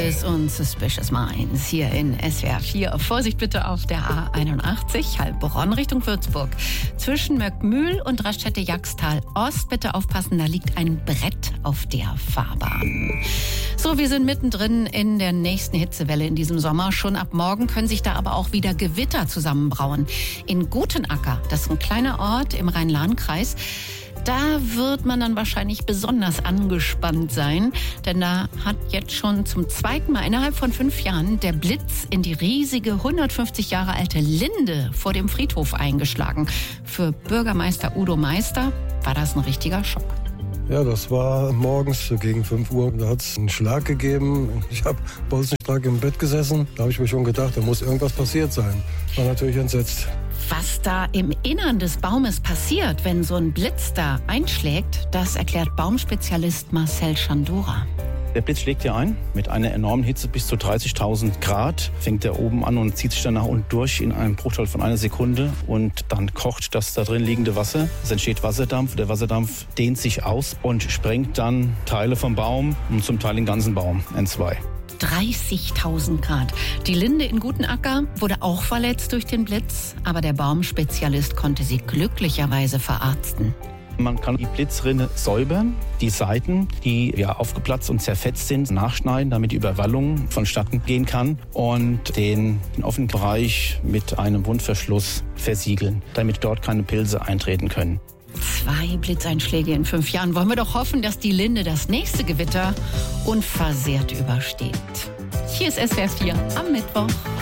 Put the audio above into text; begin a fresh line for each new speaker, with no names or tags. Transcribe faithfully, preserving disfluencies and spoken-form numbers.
Elvis und Suspicious Minds hier in S W R vier. Vorsicht bitte auf der A einundachtzig, Heilbronn Richtung Würzburg. Zwischen Möckmühl und Raststätte-Jagstal Ost bitte aufpassen, da liegt ein Brett auf der Fahrbahn. So, wir sind mittendrin in der nächsten Hitzewelle in diesem Sommer. Schon ab morgen können sich da aber auch wieder Gewitter zusammenbrauen. In Gutenacker, das ist ein kleiner Ort im Rhein-Lahn-Kreis, da wird man dann wahrscheinlich besonders angespannt sein, denn da hat jetzt schon zum zweiten Mal innerhalb von fünf Jahren der Blitz in die riesige hundertfünfzig Jahre alte Linde vor dem Friedhof eingeschlagen. Für Bürgermeister Udo Meister war das ein richtiger Schock.
Ja, das war morgens gegen fünf Uhr. Da hat es einen Schlag gegeben. Ich habe bolzenstark im Bett gesessen. Da habe ich mir schon gedacht, da muss irgendwas passiert sein. War natürlich entsetzt.
Was da im Innern des Baumes passiert, wenn so ein Blitz da einschlägt, das erklärt Baumspezialist Marcel Schandora.
Der Blitz schlägt ja ein mit einer enormen Hitze bis zu dreißigtausend Grad. Fängt er oben an und zieht sich dann nach unten durch in einem Bruchteil von einer Sekunde. Und dann kocht das da drin liegende Wasser. Es entsteht Wasserdampf. Der Wasserdampf dehnt sich aus und sprengt dann Teile vom Baum und zum Teil den ganzen Baum entzwei.
dreißigtausend Grad. Die Linde in Gutenacker wurde auch verletzt durch den Blitz, aber der Baumspezialist konnte sie glücklicherweise verarzten.
Man kann die Blitzrinne säubern, die Seiten, die ja aufgeplatzt und zerfetzt sind, nachschneiden, damit die Überwallung vonstatten gehen kann und den offenen Bereich mit einem Wundverschluss versiegeln, damit dort keine Pilze eintreten können.
Zwei Blitzeinschläge in fünf Jahren. Wollen wir doch hoffen, dass die Linde das nächste Gewitter unversehrt übersteht. Hier ist S W R vier am Mittwoch.